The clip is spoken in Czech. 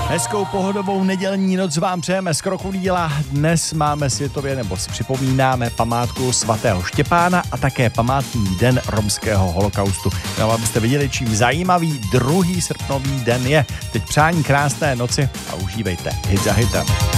Hezkou pohodovou nedělní noc vám přejeme z Krokodýla. Dnes máme světově, nebo si připomínáme památku svatého Štěpána a také památný den romského holokaustu. No, abyste viděli, čím zajímavý 2. srpnový den je. Teď přání krásné noci a užívejte hit za hitem.